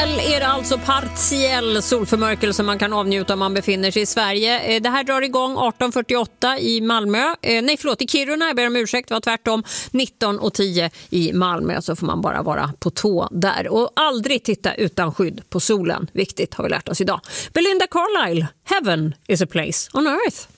Är det alltså partiell solförmörkelse man kan avnjuta om man befinner sig i Sverige. Det här drar igång 18:48 i Malmö. I Kiruna, jag ber om ursäkt, det var tvärtom 19:10 i Malmö, så får man bara vara på tå där. Och aldrig titta utan skydd på solen. Viktigt har vi lärt oss idag. Belinda Carlisle, Heaven is a place on earth.